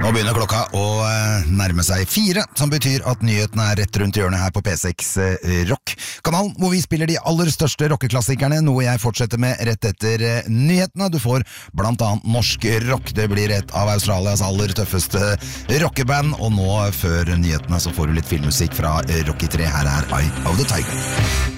Nå begynner klokka å nærme seg 4, som betyr at nyhetene rett rundt hjørnet her på P6 Rock. Kanalen hvor vi spiller de aller største rockeklassikerne, noe jeg fortsetter med rett etter nyhetene. Du får blant annet norsk rock, det blir et av Australias aller tøffeste rockeband, og nå før nyhetene så får du litt filmmusikk fra Rocky 3. Her Eye of the Tiger.